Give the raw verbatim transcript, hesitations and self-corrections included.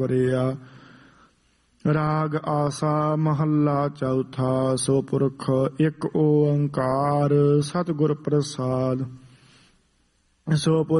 ਵਰਿਆ। ਰਾਗ ਆਸਾ ਮਹੱਲਾ ਚੌਥਾ। ਸੋ ਪੁਰਖ ਇੱਕ ਓੰਕਾਰ ਸਤਿਗੁਰ ਪ੍ਰਸਾਦ। ਸੋ